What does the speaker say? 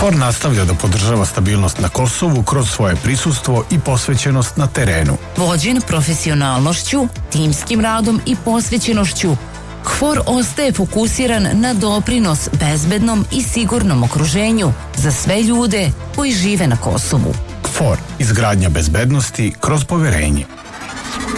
KFOR nastavlja da podržava stabilnost na Kosovu kroz svoje prisustvo i posvećenost na terenu. Vođen profesionalnošću, timskim radom i posvećenošću, KFOR ostaje fokusiran na doprinos bezbednom i sigurnom okruženju za sve ljude koji žive na Kosovu. KFOR, izgradnja bezbednosti kroz poverenje.